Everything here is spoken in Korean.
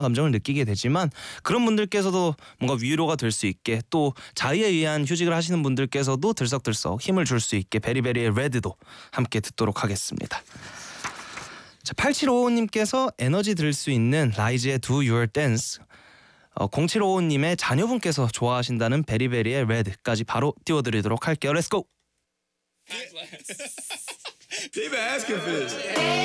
감정을 느끼게 되지만 그런 분들께서도 뭔가 위로가 될 수 있게 또 자의에 의한 휴직을 하시는 분들께서도 들썩들썩 힘을 줄 수 있게 베리베리의 레드도 함께 듣도록 하겠습니다. 자, 8755님께서 에너지 들 수 있는 라이즈의 Do Your Dance, 0755님의 자녀분께서 좋아하신다는 베리베리의 레드까지 바로 띄워드리도록 할게요. 렛츠고! They've been asking for this.